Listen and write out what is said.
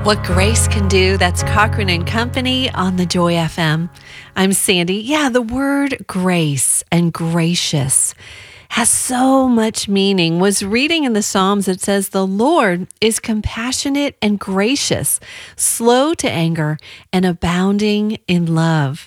What Grace Can Do. That's Cochran and Company on the Joy FM. I'm Sandy. Yeah, the word grace and gracious has so much meaning. Was reading in the Psalms, it says, the Lord is compassionate and gracious, slow to anger, and abounding in love.